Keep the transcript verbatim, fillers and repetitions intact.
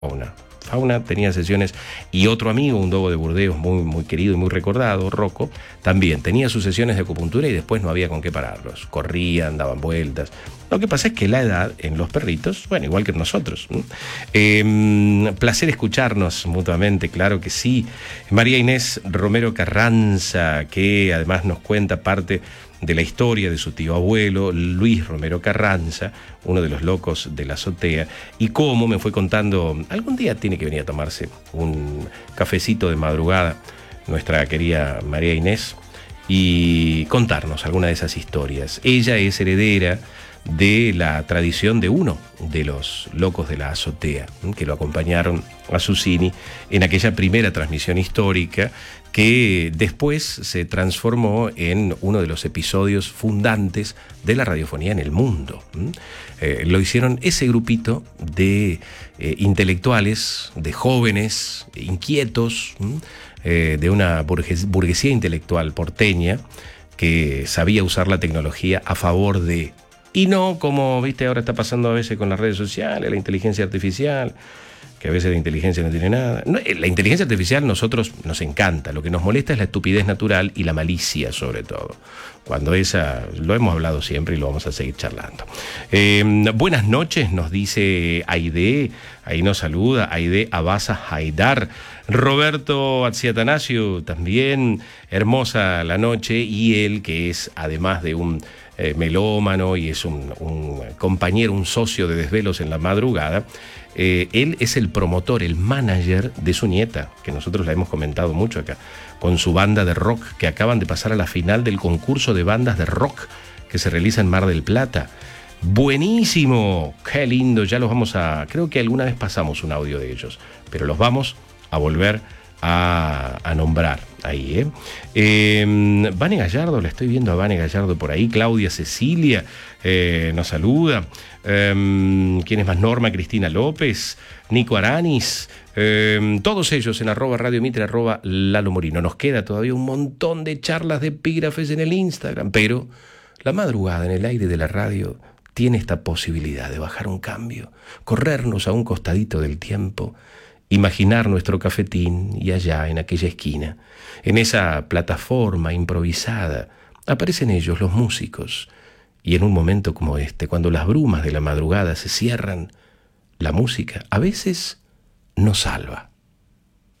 Fauna. Fauna tenía sesiones, y otro amigo, un dogo de Burdeos muy, muy querido y muy recordado, Rocco, también tenía sus sesiones de acupuntura y después no había con qué pararlos. Corrían, daban vueltas. Lo que pasa es que la edad en los perritos, bueno, igual que en nosotros. Eh, placer escucharnos mutuamente, claro que sí. María Inés Romero Carranza, que además nos cuenta parte de la historia de su tío abuelo, Luis Romero Carranza, uno de los locos de la azotea, y cómo me fue contando, algún día tiene que venir a tomarse un cafecito de madrugada, nuestra querida María Inés, y contarnos alguna de esas historias. Ella es heredera de la tradición de uno de los locos de la azotea, que lo acompañaron a Susini en aquella primera transmisión histórica que después se transformó en uno de los episodios fundantes de la radiofonía en el mundo. Eh, lo hicieron ese grupito de eh, intelectuales, de jóvenes, inquietos, eh, de una burgues- burguesía intelectual porteña que sabía usar la tecnología a favor de... Y no como, viste, ahora está pasando a veces con las redes sociales, la inteligencia artificial, que a veces la inteligencia no tiene nada. No, la inteligencia artificial a nosotros nos encanta, lo que nos molesta es la estupidez natural y la malicia sobre todo. Cuando esa, lo hemos hablado siempre y lo vamos a seguir charlando. Eh, buenas noches, nos dice Aide, ahí nos saluda, Aide Abasa Haidar. Roberto Atsiatanasio, también hermosa la noche, y él que es además de un eh, melómano y es un, un compañero, un socio de desvelos en la madrugada, eh, él es el promotor, el manager de su nieta, que nosotros la hemos comentado mucho acá, con su banda de rock, que acaban de pasar a la final del concurso de bandas de rock que se realiza en Mar del Plata. ¡Buenísimo! ¡Qué lindo! Ya los vamos a... Creo que alguna vez pasamos un audio de ellos, pero los vamos a volver a, a nombrar ahí, ¿eh? eh Vane Gallardo, la estoy viendo a Vane Gallardo por ahí. Claudia Cecilia eh, nos saluda. Eh, ¿Quién es más? Norma Cristina López, Nico Aranis, eh, todos ellos en arroba Radio Mitre, arroba Lalo Morino. Nos queda todavía un montón de charlas de epígrafes en el Instagram, pero la madrugada en el aire de la radio tiene esta posibilidad de bajar un cambio, corrernos a un costadito del tiempo, imaginar nuestro cafetín y allá, en aquella esquina, en esa plataforma improvisada, aparecen ellos, los músicos. Y en un momento como este, cuando las brumas de la madrugada se cierran, la música a veces nos salva.